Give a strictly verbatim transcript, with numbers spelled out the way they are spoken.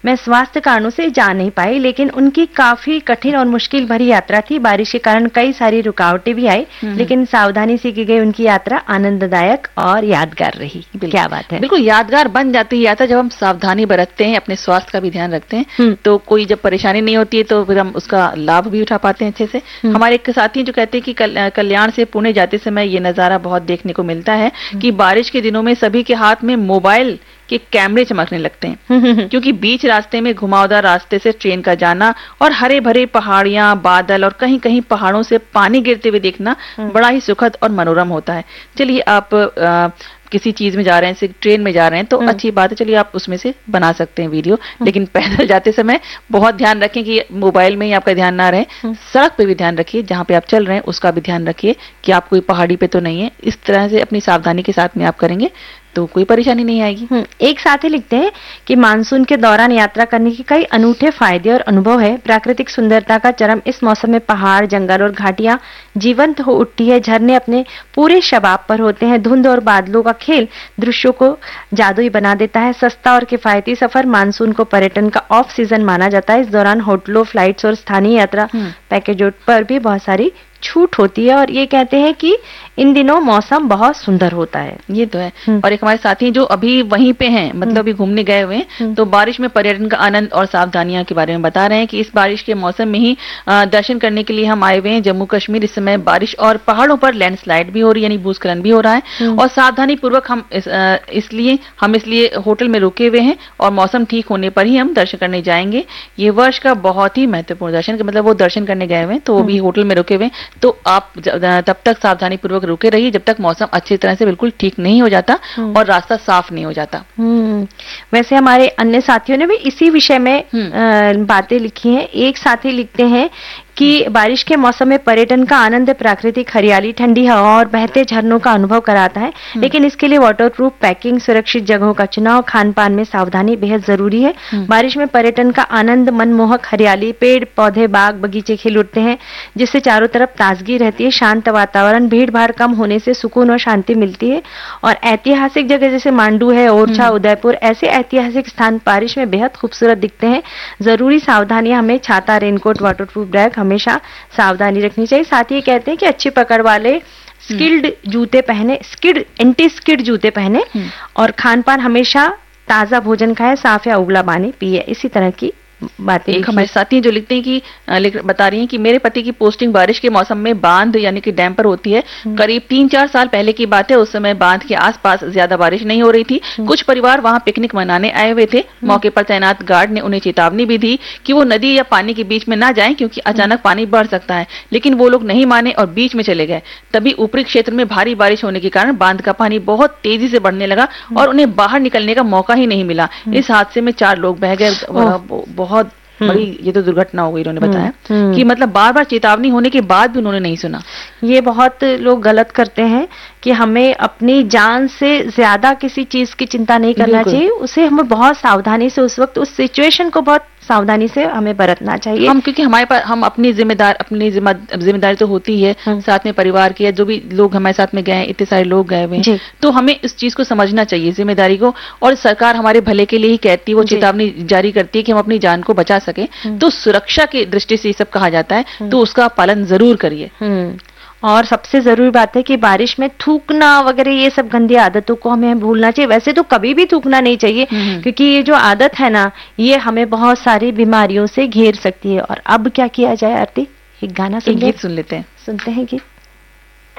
मैं स्वास्थ्य कारणों से जा नहीं पाई, लेकिन उनकी काफी कठिन और मुश्किल भरी यात्रा थी। बारिश के कारण कई सारी रुकावटें भी आई, लेकिन सावधानी से की गई उनकी यात्रा आनंददायक और यादगार रही। क्या बात है, बिल्कुल यादगार बन जाती है यात्रा जब हम सावधानी बरतते हैं, अपने स्वास्थ्य का भी ध्यान रखते हैं, तो कोई जब परेशानी नहीं होती है तो फिर हम उसका लाभ भी उठा पाते हैं अच्छे से। हमारे एक साथी जो कहते हैं कि कल, कल्याण से पुणे जाते समय ये नजारा बहुत देखने को मिलता है कि बारिश के दिनों में सभी के हाथ में मोबाइल के कैमरे चमकने लगते हैं, क्योंकि बीच रास्ते में घुमावदार रास्ते से ट्रेन का जाना और हरे भरे पहाड़ियां, बादल और कहीं कहीं पहाड़ों से पानी गिरते हुए देखना बड़ा ही सुखद और मनोरम होता है। चलिए आप आ, किसी चीज में जा रहे हैं, ट्रेन में जा रहे हैं तो अच्छी बात है, चलिए आप उसमें से बना सकते हैं वीडियो, लेकिन पैदल जाते समय बहुत ध्यान रखें कि मोबाइल में ही आपका ध्यान ना रहे, सड़क पे भी ध्यान रखिए, जहां पे आप चल रहे हैं उसका भी ध्यान रखिए कि आप कोई पहाड़ी पे तो नहीं है। इस तरह से अपनी सावधानी के साथ में आप करेंगे तो कोई परेशानी नहीं आएगी। एक साथी लिखते हैं कि मानसून के दौरान यात्रा करने के कई अनूठे फायदे और अनुभव है। प्राकृतिक सुंदरता का चरम इस मौसम में पहाड़, जंगल और घाटियां जीवंत हो उठती है। झरने अपने पूरे शबाब पर होते हैं। धुंध और बादलों का खेल दृश्यों को जादुई बना देता है। सस्ता और किफायती सफर मानसून को पर्यटन का ऑफ सीजन माना जाता है। इस दौरान होटलों, फ्लाइट्स और स्थानीय यात्रा पैकेजों पर भी बहुत सारी छूट होती है, और ये कहते हैं कि इन दिनों मौसम बहुत सुंदर होता है। ये तो है। और एक हमारे साथी जो अभी वहीं पे हैं, मतलब अभी घूमने गए हुए हैं, तो बारिश में पर्यटन का आनंद और सावधानियां के बारे में बता रहे हैं कि इस बारिश के मौसम में ही दर्शन करने के लिए हम आए हुए हैं जम्मू कश्मीर। इस समय बारिश और पहाड़ों पर लैंडस्लाइड भी हो रही है, यानी भूस्खलन भी हो रहा है, और सावधानी पूर्वक हम इस, इसलिए हम इसलिए होटल में रुके हुए हैं और मौसम ठीक होने पर ही हम दर्शन करने जाएंगे। ये वर्ष का बहुत ही महत्वपूर्ण दर्शन, मतलब वो दर्शन करने गए हुए हैं तो वो भी होटल में रुके हुए, तो आप तब तक सावधानी पूर्वक रुके रहिए जब तक मौसम अच्छी तरह से बिल्कुल ठीक नहीं हो जाता और रास्ता साफ नहीं हो जाता। वैसे हमारे अन्य साथियों ने भी इसी विषय में बातें लिखी हैं। एक साथी लिखते हैं कि बारिश के मौसम में पर्यटन का आनंद प्राकृतिक हरियाली, ठंडी हवा और बहते झरनों का अनुभव कराता है, लेकिन इसके लिए वाटरप्रूफ पैकिंग, सुरक्षित जगहों का चुनाव, खान पान में सावधानी बेहद जरूरी है। बारिश में पर्यटन का आनंद मनमोहक हरियाली, पेड़ पौधे, बाग बगीचे खिल उठते हैं, जिससे चारों तरफ ताजगी रहती है। शांत वातावरण, भीड़ भाड़ कम होने से सुकून और शांति मिलती है। और ऐतिहासिक जगह जैसे मांडू है, ओरछा, उदयपुर, ऐसे ऐतिहासिक स्थान बारिश में बेहद खूबसूरत दिखते हैं। जरूरी सावधानियां हमें छाता, रेनकोट, वाटरप्रूफ बैग हमेशा सावधानी रखनी चाहिए। साथ ही कहते हैं कि अच्छी पकड़ वाले स्किल्ड जूते पहने, स्किड एंटी स्किड जूते पहने, और खान पान हमेशा ताजा भोजन खाएं, साफ या उबला पानी पिए। इसी तरह की बातें एक हमारे साथी जो लिखते हैं कि बता रही हैं कि मेरे पति की पोस्टिंग बारिश के मौसम में बांध यानी कि डैम पर होती है। करीब तीन चार साल पहले की बात है, उस समय बांध के आसपास ज्यादा बारिश नहीं हो रही थी। कुछ परिवार वहां पिकनिक मनाने आए हुए थे। मौके पर तैनात गार्ड ने उन्हें चेतावनी भी दी कि वो नदी या पानी के बीच में ना जाएं, क्योंकि अचानक पानी बढ़ सकता है, लेकिन वो लोग नहीं माने और बीच में चले गए। तभी ऊपरी क्षेत्र में भारी बारिश होने के कारण बांध का पानी बहुत तेजी से बढ़ने लगा और उन्हें बाहर निकलने का मौका ही नहीं मिला। इस हादसे में चार लोग बह गए। बहुत बड़ी ये तो दुर्घटना हो गई। उन्होंने बताया कि मतलब बार बार चेतावनी होने के बाद भी उन्होंने नहीं सुना। ये बहुत लोग गलत करते हैं कि हमें अपनी जान से ज्यादा किसी चीज की चिंता नहीं करना चाहिए। उसे हमें बहुत सावधानी से उस वक्त उस सिचुएशन को बहुत सावधानी से हमें बरतना चाहिए। हम क्योंकि हमारे पास हम अपनी जिम्मेदार अपनी जिम्मेदारी तो होती है, साथ में परिवार की, जो भी लोग हमारे साथ में गए, इतने सारे लोग गए हुए हैं, तो हमें इस चीज को समझना चाहिए, जिम्मेदारी को। और सरकार हमारे भले के लिए ही कहती है, वो चेतावनी जारी करती है कि हम अपनी जान को बचा सके, तो सुरक्षा की दृष्टि से ये सब कहा जाता है, तो उसका पालन जरूर करिए। और सबसे जरूरी बात है कि बारिश में थूकना वगैरह ये सब गंदी आदतों को हमें भूलना चाहिए। वैसे तो कभी भी थूकना नहीं चाहिए, क्योंकि ये जो आदत है ना, ये हमें बहुत सारी बीमारियों से घेर सकती है। और अब क्या किया जाए आरती, एक गाना सुन, गीत सुन लेते हैं। सुनते हैं गीत।